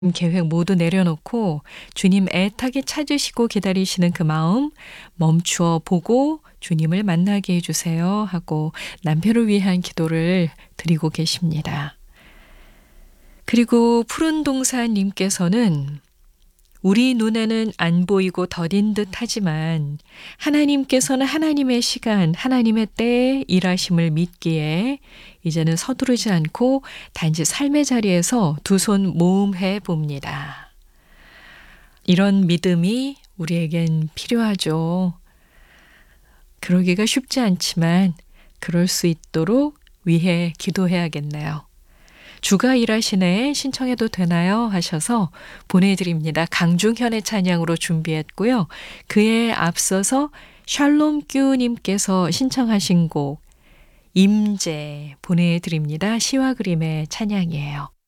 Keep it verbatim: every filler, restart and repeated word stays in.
계획 모두 내려놓고 주님 애타게 찾으시고 기다리시는 그 마음 멈추어 보고 주님을 만나게 해주세요 하고 남편을 위한 기도를 드리고 계십니다. 그리고 푸른 동산님께서는 우리 눈에는 안 보이고 더딘 듯 하지만 하나님께서는 하나님의 시간, 하나님의 때에 일하심을 믿기에 이제는 서두르지 않고 단지 삶의 자리에서 두 손 모음해 봅니다. 이런 믿음이 우리에겐 필요하죠. 그러기가 쉽지 않지만 그럴 수 있도록 위해 기도해야겠네요. 주가 일하시네 신청해도 되나요? 하셔서 보내드립니다. 강중현의 찬양으로 준비했고요. 그에 앞서서 샬롬규님께서 신청하신 곡 임재 보내드립니다. 시와 그림의 찬양이에요.